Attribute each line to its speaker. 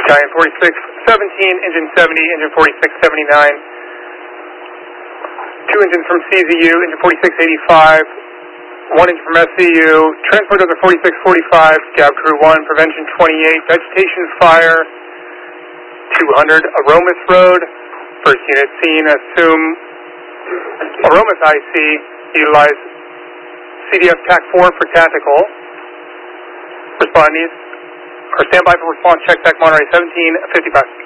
Speaker 1: Battalion 4617, Engine 70, Engine 4679. 2 engines from CZU, Engine 4685. 1 engine from SCU. Transport dozer 4645, Scab Crew 1, Prevention 28. Vegetation fire 200, Aromas Road. First unit seen, assume Aromas IC. Utilize CDF TAC 4 for tactical. Respond needs, or stand by for response check back Monterey 1755.